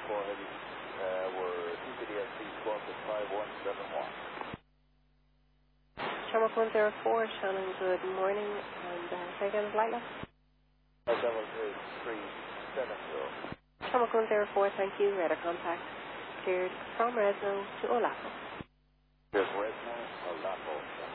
Heavy. We're TPDSC squawk at 5171. Shamrock 104, Shannon, good morning. And say again, flight level? Flight level is 370. Shamrock 104, thank you. Radar contact cleared from Resno to Olapo. There's Resno, Olapo.